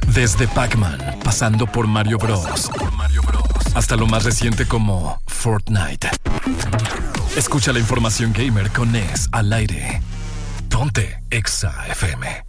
Desde Pac-Man, pasando por Mario Bros. Hasta lo más reciente como Fortnite. Escucha la información gamer con Ness al aire. Ponte Exa FM.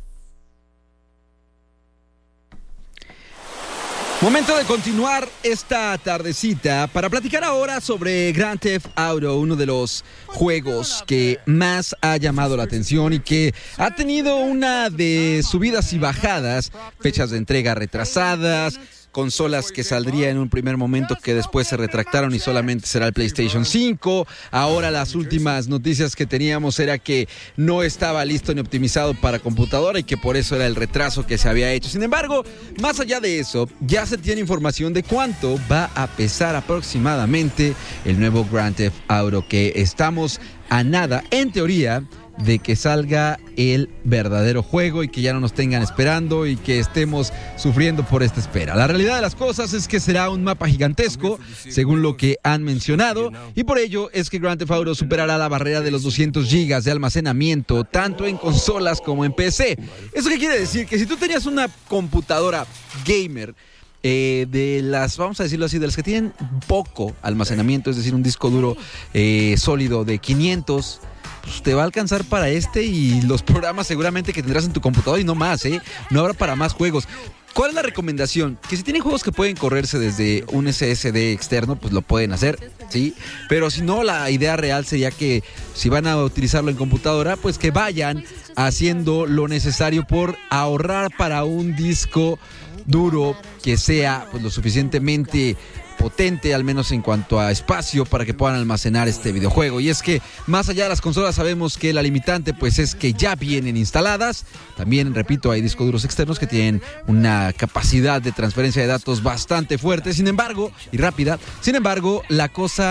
Momento de continuar esta tardecita para platicar ahora sobre Grand Theft Auto, uno de los juegos que más ha llamado la atención y que ha tenido una de subidas y bajadas, fechas de entrega retrasadas, consolas que saldría en un primer momento que después se retractaron y solamente será el PlayStation 5. Ahora las últimas noticias que teníamos era que no estaba listo ni optimizado para computadora y que por eso era el retraso que se había hecho. Sin embargo, más allá de eso, ya se tiene información de cuánto va a pesar aproximadamente el nuevo Grand Theft Auto, que estamos a nada, en teoría, de que salga el verdadero juego y que ya no nos tengan esperando y que estemos sufriendo por esta espera. La realidad de las cosas es que será un mapa gigantesco, según lo que han mencionado, y por ello es que Grand Theft Auto superará la barrera de los 200 gigas de almacenamiento, tanto en consolas como en PC. ¿Eso qué quiere decir? Que si tú tenías una computadora gamer, de las, vamos a decirlo así, de las que tienen poco almacenamiento, es decir, un disco duro sólido de 500, pues te va a alcanzar para y los programas seguramente que tendrás en tu computadora y no más, no habrá para más juegos. ¿Cuál es la recomendación? Que si tienen juegos que pueden correrse desde un SSD externo, pues lo pueden hacer, ¿sí? Pero si no, la idea real sería que si van a utilizarlo en computadora, pues que vayan haciendo lo necesario por ahorrar para un disco duro que sea pues lo suficientemente potente, al menos en cuanto a espacio, para que puedan almacenar este videojuego. Y es que más allá de las consolas sabemos que la limitante pues es que ya vienen instaladas. También, repito, hay discos duros externos que tienen una capacidad de transferencia de datos bastante fuerte, sin embargo, y rápida. Sin embargo, la cosa